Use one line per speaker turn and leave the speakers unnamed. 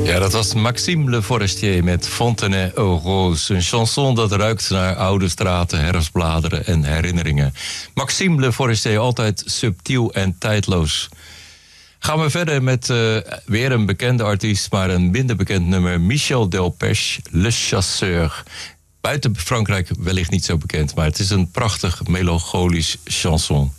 Ja, dat was Maxime Le Forestier met Fontenay aux Roses. Een chanson dat ruikt naar oude straten, herfstbladeren en herinneringen. Maxime Le Forestier, altijd subtiel en tijdloos. Gaan we verder met weer een bekende artiest, maar een minder bekend nummer. Michel Delpech, Le Chasseur. Buiten Frankrijk wellicht niet zo bekend, maar het is een prachtig melancholisch chanson.